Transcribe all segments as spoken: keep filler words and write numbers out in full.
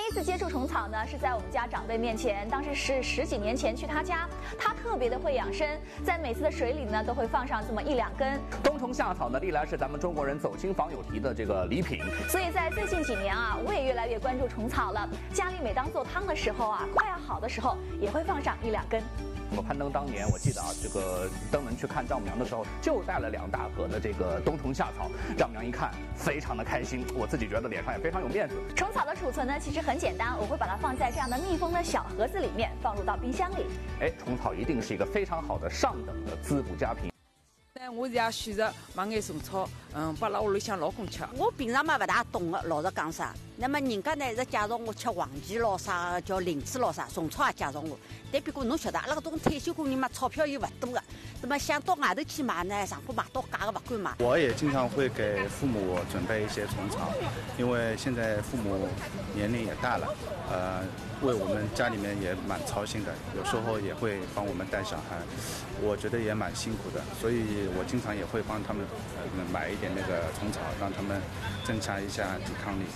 一次接触虫草呢，是在我们家长辈面前，当时是十几年前去他家，他特别的会养生，在每次的水里呢都会放上这么一两根。 冬虫夏草呢，历来是咱们中国人走亲访友题的这个礼品， 所以在最近几年啊，我也越来越关注虫草了。家里每当做汤的时候啊，快要好的时候，也会放上一两根。 我攀登当年，我记得啊，这个登门去看丈母娘的时候，就带了两大盒的这个冬虫夏草。丈母娘一看，非常的开心，我自己觉得脸上也非常有面子。 虫草的储存呢，其实很简单，我会把它放在这样的密封的小盒子里面，放入到冰箱里。 哎，虫草一定是一个非常好的上等的滋补佳品。 我也选择买眼虫草，嗯，把辣屋里向老公吃。 我平常嘛不大懂的，老实讲啥。那么人家呢是介绍我吃黄芪咯啥，叫灵芝咯啥，虫草也介绍我。但不过侬晓得，阿拉搿种退休工人嘛，钞票又勿多个，那么想到外头去买呢，上铺买到价个勿敢买。 我也经常会给父母准备一些虫草，因为现在父母年龄也大了，呃，为我们家里面也蛮操心的，有时候也会帮我们带小孩，我觉得也蛮辛苦的，所以我经常也会帮他们呃买一点那个虫草，让他们增强一下抵抗力。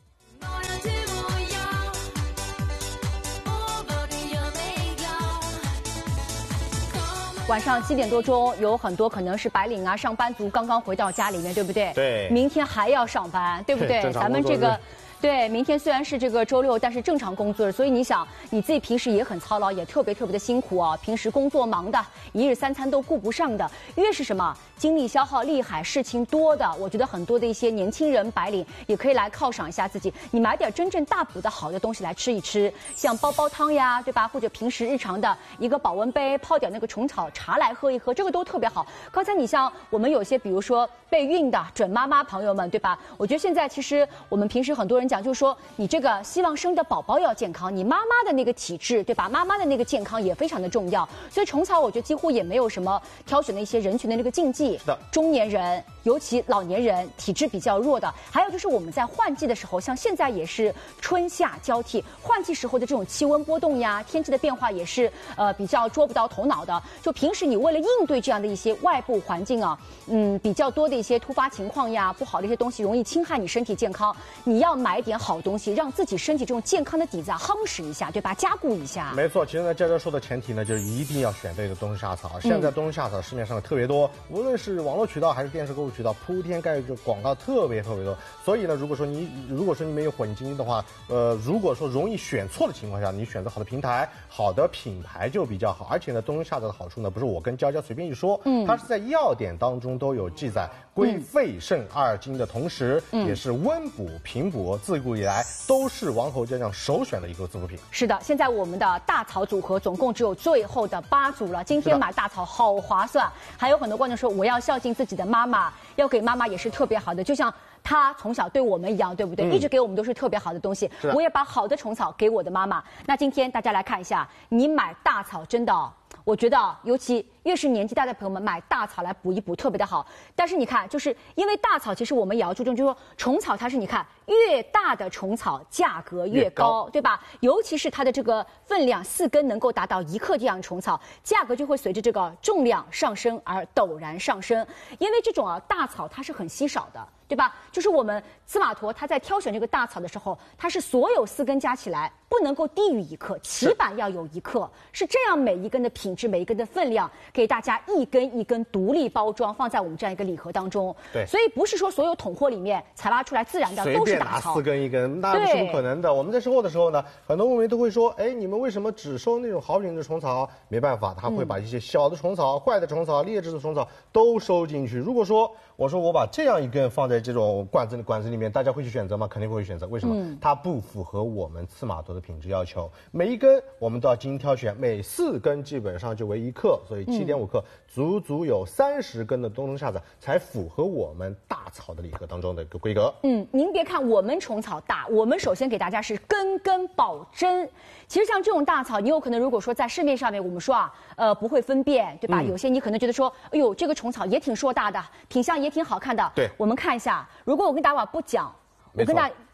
晚上七点多钟，有很多可能是白领啊、上班族刚刚回到家里面，对不对？ 对。 明天还要上班，对不对？咱们这个。 对，明天虽然是这个周六，但是正常工作日，所以你想你自己平时也很操劳，也特别特别的辛苦啊。平时工作忙的，一日三餐都顾不上的，越是什么精力消耗厉害、事情多的，我觉得很多的一些年轻人、白领也可以来犒赏一下自己，你买点真正大补的好的东西来吃一吃，像煲煲汤呀，对吧？或者平时日常的一个保温杯，泡点那个虫草茶来喝一喝，这个都特别好。刚才你像我们有些，比如说备孕的准妈妈朋友们，对吧？我觉得现在其实我们平时很多人讲。 讲就是说，你这个希望生的宝宝要健康，你妈妈的那个体质，对吧？妈妈的那个健康也非常的重要。所以虫草，我觉得几乎也没有什么挑选的一些人群的那个禁忌。 是的， 中年人，尤其老年人，体质比较弱的，还有就是我们在换季的时候，像现在也是春夏交替，换季时候的这种气温波动呀，天气的变化也是呃比较捉不到头脑的。就平时你为了应对这样的一些外部环境啊，嗯，比较多的一些突发情况呀，不好的一些东西容易侵害你身体健康，你要买点好东西，让自己身体这种健康的底子啊夯实一下，对吧？加固一下。 没错，其实呢，在这说的前提呢，就是一定要选对的冬虫夏草。现在冬虫夏草市面上特别多，无论是网络渠道还是电视购物渠道，铺天盖地广告特别特别多。所以呢，如果说你如果说你没有混经的话，呃，如果说容易选错的情况下，你选择好的平台、好的品牌就比较好。而且呢，冬虫夏草的好处呢，不是我跟娇娇随便一说，嗯，它是在药典当中都有记载，归肺肾二经的同时，嗯、也是温补平补，自古以来都是王侯将相首选的一个滋补品。 是的，现在我们的大草组合总共只有最后的八组了。今天买大草好划算，还有很多观众说我要孝敬自己的妈妈，要给妈妈也是特别好的，就像她从小对我们一样，对不对？嗯、一直给我们都是特别好的东西。我也把好的虫草给我的妈妈。那今天大家来看一下，你买大草真的。我觉得，尤其越是年纪大的朋友们，买大草来补一补特别的好。但是你看，就是因为大草，其实我们也要注重，就是说虫草它是你看越大的虫草价格越高，对吧？尤其是它的这个分量，四根能够达到一克这样的虫草，价格就会随着这个重量上升而陡然上升。因为这种啊大草它是很稀少的。对吧？就是我们司马驼他在挑选这个大草的时候，它是所有四根加起来不能够低于一克，起码要有一克，是这样每一根的品质、每一根的分量，给大家一根一根独立包装，放在我们这样一个礼盒当中。 对， 所以不是说所有桶货里面采挖出来自然的都是大草， 随便拿四根一根，那不是不可能的。我们在收货的时候呢，很多网民都会说，哎，你们为什么只收那种好品质的虫草？没办法，他会把一些小的虫草、坏的虫草、劣质的虫草都收进去。如果说我说我把这样一根放在这种罐子管子里面，大家会去选择吗？肯定会选择。为什么？嗯、它不符合我们刺马驼的品质要求。每一根我们都要精心挑选，每四根基本上就为一克，所以七点五克，嗯、足足有三十根的冬虫夏草才符合我们大草的礼盒当中的一个规格。 嗯，您别看我们虫草大，我们首先给大家是根根保真。其实像这种大草，你有可能如果说在市面上面，我们说啊，呃，不会分辨，对吧？嗯、有些你可能觉得说，哎呦，这个虫草也挺硕大的，品相也挺好看的。 对， 我们看一下，如果我跟大家不讲，我跟大家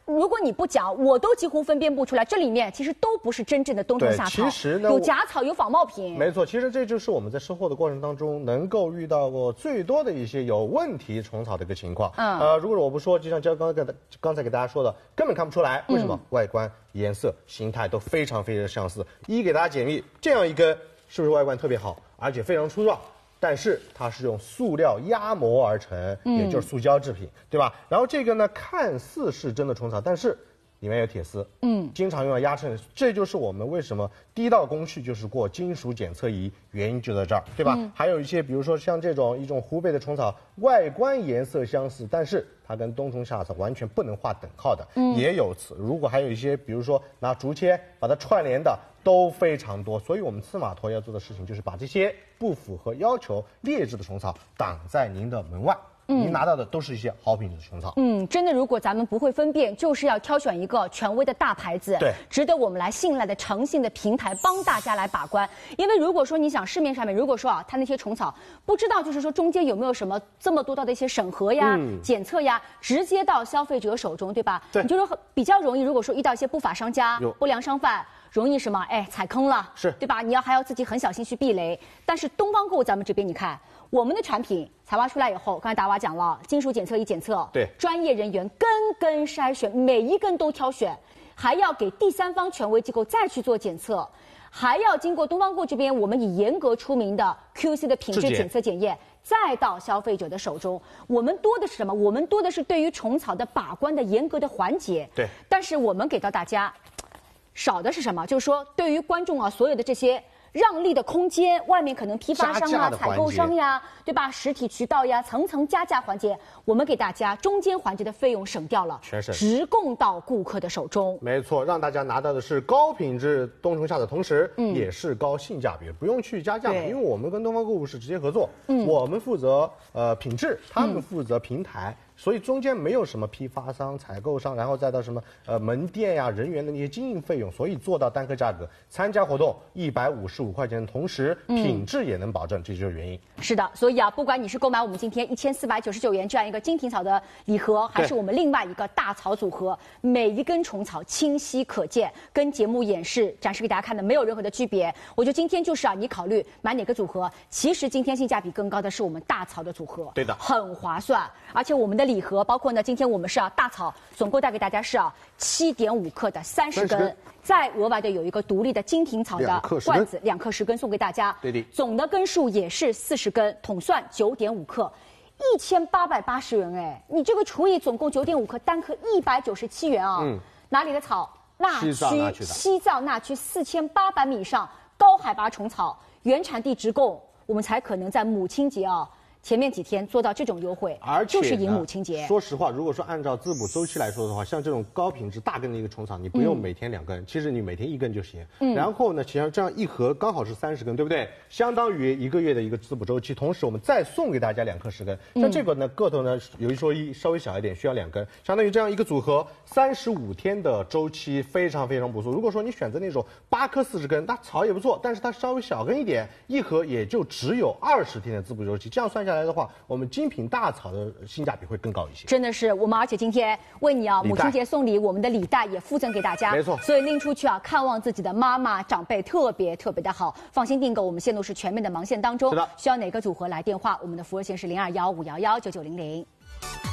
如果你不讲，我都几乎分辨不出来，这里面其实都不是真正的冬虫夏草， 其实呢有假草，有仿冒品。 没错，其实这就是我们在收获的过程当中能够遇到过最多的一些有问题虫草的一个情况。嗯，呃，如果我不说，就像刚刚刚刚才给大家说的，根本看不出来，为什么？嗯、外观、颜色、形态都非常非常相似。一给大家解密，这样一根是不是外观特别好，而且非常粗壮？但是它是用塑料压模而成，嗯、也就是塑胶制品，对吧？然后这个呢，看似是真的虫草，但是里面有铁丝，嗯，经常用来压衬，这就是我们为什么第一道工序就是过金属检测仪，原因就在这儿，对吧？嗯、还有一些，比如说像这种一种湖北的虫草，外观颜色相似，但是它跟冬虫夏草完全不能划等号的，嗯，也有此。如果还有一些，比如说拿竹签把它串联的。都非常多，所以我们刺马驼要做的事情就是把这些不符合要求劣质的虫草挡在您的门外。嗯，您拿到的都是一些好品质的虫草。 嗯，真的，如果咱们不会分辨，就是要挑选一个权威的大牌子， 对， 值得我们来信赖的诚信的平台，帮大家来把关。因为如果说你想市面上面，如果说啊，它那些虫草不知道，就是说中间有没有什么这么多道的一些审核呀、嗯、检测呀，直接到消费者手中，对吧？ 对， 你就说比较容易，如果说遇到一些不法商家、不良商贩。容易什么？哎，踩坑了， 是对吧？你要还要自己很小心去避雷。但是东方购咱们这边，你看我们的产品采挖出来以后，刚才达娃讲了，金属检测仪检测， 对， 专业人员根根筛选，每一根都挑选，还要给第三方权威机构再去做检测，还要经过东方购这边我们以严格出名的 Q C 的品质检测检验，再到消费者的手中。我们多的是什么？我们多的是对于虫草的把关的严格的环节。 对， 但是我们给到大家。少的是什么？就是说，对于观众啊，所有的这些让利的空间，外面可能批发商啊、采购商呀，对吧？实体渠道呀，层层加价环节，我们给大家中间环节的费用省掉了， 全省， 直供到顾客的手中。 没错，让大家拿到的是高品质冬虫夏的同时，嗯，也是高性价比，不用去加价，因为我们跟东方购物是直接合作，嗯，我们负责呃品质，他们负责平台。嗯，所以中间没有什么批发商、采购商，然后再到什么呃门店呀、人员的那些经营费用，所以做到单颗价格。参加活动一百五十五块钱的同时，品质也能保证，嗯、这就是原因。 是的，所以啊，不管你是购买我们今天一千四百九十九元这样一个金品草的礼盒，还是我们另外一个大草组合，每一根虫草清晰可见，跟节目演示展示给大家看的没有任何的区别。我觉得今天就是啊，你考虑买哪个组合，其实今天性价比更高的是我们大草的组合， 对的， 很划算，而且我们的礼盒包括呢，今天我们是啊大草总共带给大家是啊七点五克的三十根，再额外的有一个独立的金品草的罐子，两克十根送给大家。 对的， 总的根数也是四十根，统算九点五克，一千八百八十元哎，你这个除以总共九点五克，单颗一百九十七元啊。嗯，哪里的草？那区西藏那区四千八百米以上高海拔虫草，原产地直供，我们才可能在母亲节啊。前面几天做到这种优惠， 而且就是迎母亲节。 说实话，如果说按照滋补周期来说的话，像这种高品质大根的一个虫草，你不用每天两根，嗯、其实你每天一根就行。嗯，然后呢，其实这样一盒刚好是三十根，对不对？相当于一个月的一个滋补周期。同时，我们再送给大家两颗十根。像这个呢，个头呢有一说一，稍微小一点，需要两根，相当于这样一个组合，三十五天的周期非常非常不错。如果说你选择那种八颗四十根，那草也不错，但是它稍微小根一点，一盒也就只有二十天的滋补周期。这样算下来的话，我们精品大草的性价比会更高一些。 真的是我们，而且今天为你啊母亲节送礼，我们的礼袋也附赠给大家。 没错， 所以拎出去啊，看望自己的妈妈长辈特别特别的好。放心订购，我们线路是全面的盲线当中。 是的， 需要哪个组合来电话？我们的服务线是零二幺五幺幺九九零零。